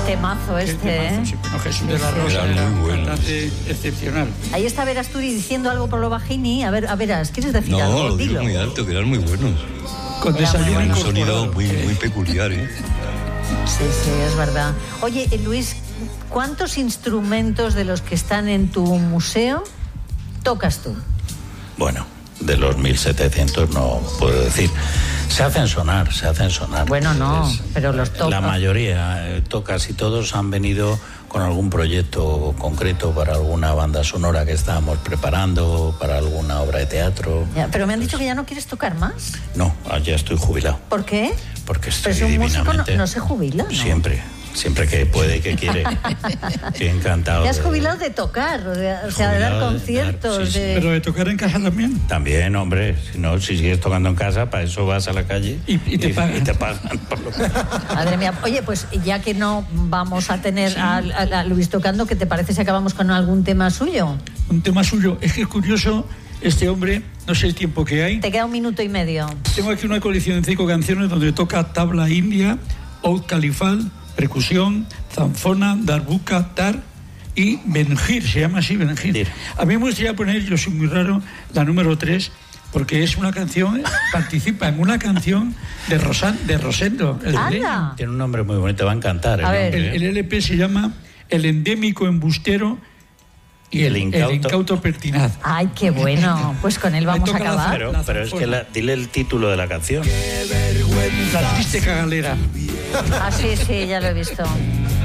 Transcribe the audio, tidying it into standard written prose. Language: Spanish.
Temazo este, ¿eh? Sí, bueno, Jesús de la Rosa era un cantante excepcional. Ahí está Verasturi diciendo algo por lo bajini. A ver, Veras, ¿quieres decir No, algo? lo digo muy alto, que eran muy buenos. Con desayuno Un incorporado. sonido muy peculiar, ¿eh? Sí, es verdad. Oye, Luis, ¿cuántos instrumentos de los que están en tu museo tocas tú? Bueno, de los 1700 no puedo decir. Se hacen sonar. Bueno, no, pero los tocas. La mayoría, casi todos han venido con algún proyecto concreto para alguna banda sonora que estábamos preparando, para alguna obra de teatro. Ya, pero me han dicho que ya no quieres tocar más. No, ya estoy jubilado. ¿Por qué? Porque estoy Pero si un músico divinamente... no se jubila, ¿no? Siempre que puede, que quiere. Estoy encantado. Te has jubilado de tocar, o sea, de dar conciertos. sí. Pero de tocar en casa también. También, hombre, si sigues tocando en casa, para eso vas a la calle y te pagan. Y te pagan por lo que... Madre mía, oye, pues ya que no vamos a tener a Luis tocando, ¿qué te parece si acabamos con algún tema suyo? Un tema suyo. Es que es curioso, este hombre, no sé el tiempo que hay. Te queda 1 minuto y medio. Tengo aquí una colección de 5 canciones donde toca tabla india, oud califal, percusión, zanfona, darbuka, tar y benjir, se llama así, benjir. A mí me gustaría poner, yo soy muy raro, la número 3, porque es una canción, participa en una canción de Rosendo. Tiene un nombre muy bonito, te va a encantar. El LP se llama El endémico embustero y el incauto pertinaz. Ay, qué bueno. Pues con él vamos a acabar. Pero es que dile el título de la canción. La triste cagalera. Ah, sí, ya lo he visto.